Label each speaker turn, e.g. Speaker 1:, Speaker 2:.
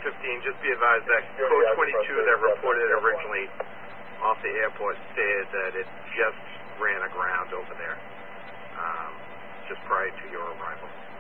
Speaker 1: 15, just be advised that code 22 that reported originally off the airport stated that it just ran aground over there just prior to your arrival.